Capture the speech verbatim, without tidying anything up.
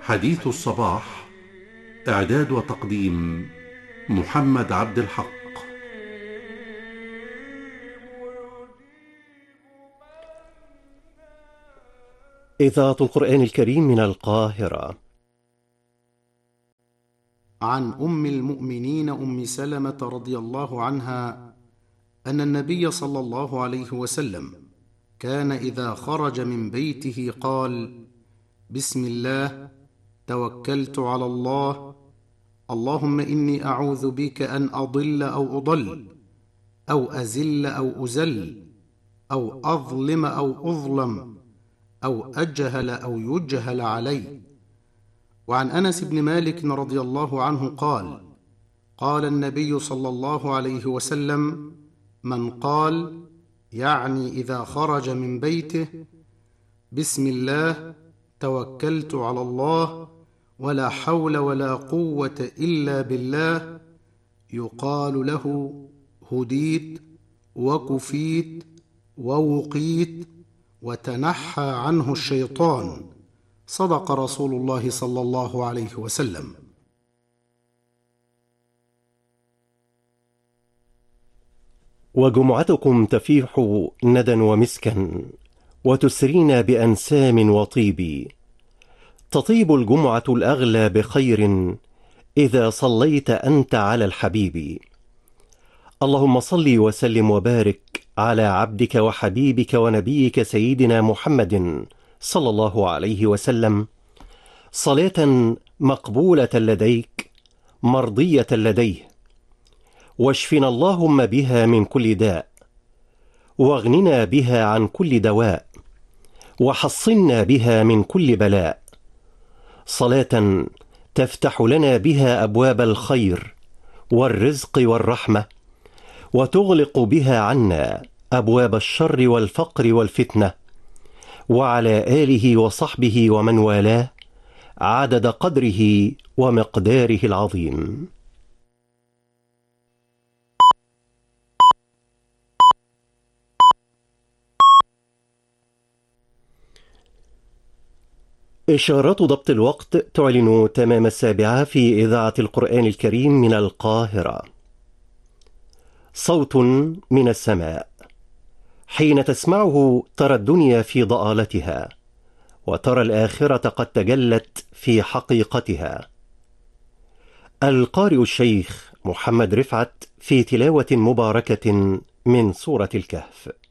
حديث الصباح. إعداد وتقديم محمد عبد الحق. إذاعة القرآن الكريم من القاهرة. عن أم المؤمنين أم سلمة رضي الله عنها أن النبي صلى الله عليه وسلم كان إذا خرج من بيته قال: بسم الله، توكلت على الله، اللهم إني أعوذ بك أن أضل أو أضل أو أزل أو أزل أو أظلم أو أظلم أو أجهل أو يجهل علي. وعن أنس بن مالك رضي الله عنه قال: قال النبي صلى الله عليه وسلم: من قال، يعني إذا خرج من بيته: بسم الله، توكلت على الله، ولا حول ولا قوة إلا بالله، يقال له: هديت وكفيت ووقيت وتنحى عنه الشيطان. صدق رسول الله صلى الله عليه وسلم. وجمعتكم تفيح ندى ومسكا وتسرين بأنسام وطيب. تطيب الجمعة الأغلى بخير إذا صليت أنت على الحبيب. اللهم صل وسلم وبارك على عبدك وحبيبك ونبيك سيدنا محمد صلى الله عليه وسلم، صلاة مقبولة لديك مرضية لديه. واشفنا اللهم بها من كل داء، واغننا بها عن كل دواء، وحصنا بها من كل بلاء. صلاة تفتح لنا بها أبواب الخير والرزق والرحمة، وتغلق بها عنا أبواب الشر والفقر والفتنة. وعلى آله وصحبه ومن والاه عدد قدره ومقداره العظيم. إشارات ضبط الوقت تعلن تمام السابعة في إذاعة القرآن الكريم من القاهرة. صوت من السماء، حين تسمعه ترى الدنيا في ضآلتها، وترى الآخرة قد تجلت في حقيقتها. القارئ الشيخ محمد رفعت في تلاوة مباركة من سورة الكهف.